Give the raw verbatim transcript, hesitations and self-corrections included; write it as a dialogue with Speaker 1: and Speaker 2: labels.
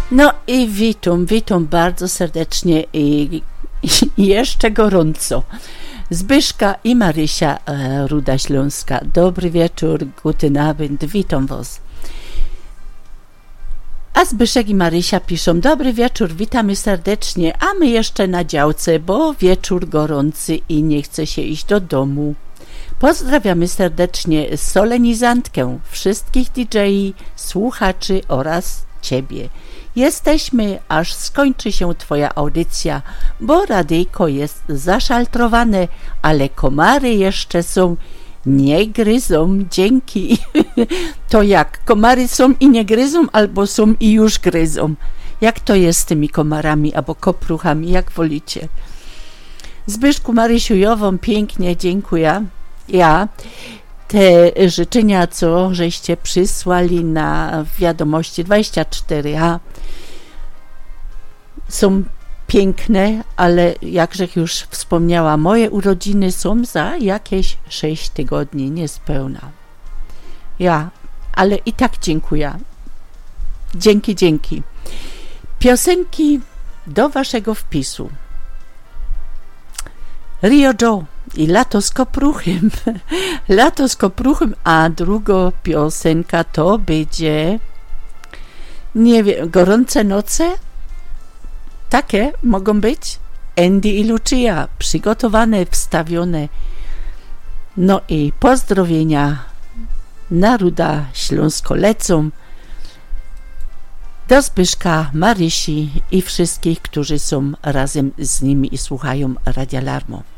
Speaker 1: No i witam, witam bardzo serdecznie i, i jeszcze gorąco. Zbyszka i Marysia e, Ruda Śląska. Dobry wieczór, guten Abend, witam was. A Zbyszek i Marysia piszą: dobry wieczór, witamy serdecznie, a my jeszcze na działce, bo wieczór gorący i nie chce się iść do domu. Pozdrawiamy serdecznie solenizantkę, wszystkich D J, słuchaczy oraz Ciebie. Jesteśmy, aż skończy się Twoja audycja, bo radyjko jest zaszaltrowane, ale komary jeszcze są, nie gryzą, dzięki. To jak, komary są i nie gryzą, albo są i już gryzą? Jak to jest z tymi komarami albo kopruchami, jak wolicie? Zbyszku, Marysiu, Jową, pięknie, dziękuję. Ja te życzenia, co żeście przysłali na wiadomości dwadzieścia cztery a, są piękne, ale jakże już wspomniała, moje urodziny są za jakieś sześć tygodni, niespełna. Ja, ale i tak dziękuję. Dzięki, dzięki. Piosenki do waszego wpisu. Rio Joe i Lato z kopruchym. Lato z kopruchym, a druga piosenka to będzie, nie wiem, Gorące noce? Takie mogą być? Andy i Lucia, przygotowane, wstawione. No i pozdrowienia na Ruda Śląsko lecą do Zbyszka, Marysi i wszystkich, którzy są razem z nimi i słuchają Radia Larmo.